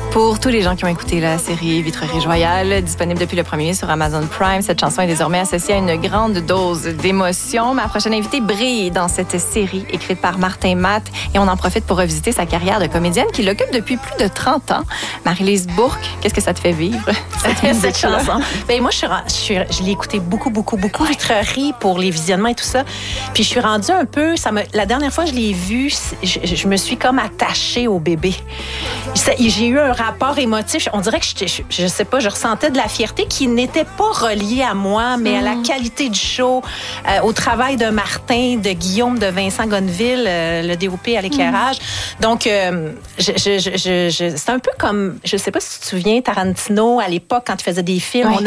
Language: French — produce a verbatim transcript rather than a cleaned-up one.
Pour tous les gens qui ont écouté la série Vitrerie Royale, disponible depuis le premier mai sur Amazon Prime, cette chanson est désormais associée à une grande dose d'émotion. Ma prochaine invitée brille dans cette série écrite par Martin Matt et on en profite pour revisiter sa carrière de comédienne qui l'occupe depuis plus de trente ans. Marie-Lise Bourque, qu'est-ce que ça te fait vivre, cette, cette chanson? Ben moi, je, suis, je, suis, je l'ai écoutée beaucoup, beaucoup, beaucoup, Vitrerie pour les visionnements et tout ça. Puis je suis rendue un peu... Ça me, la dernière fois que je l'ai vue, je, je me suis comme attachée au bébé. J'ai eu un rapport émotif. On dirait que je, je, je sais pas, je ressentais de la fierté qui n'était pas reliée à moi, mais mmh. à la qualité du show, euh, au travail de Martin, de Guillaume, de Vincent Gonneville, euh, le D O P à l'éclairage. Mmh. Donc, euh, je, je, je, je, c'est un peu comme, je sais pas si tu te souviens, Tarantino, à l'époque, quand il faisait des films, oui. on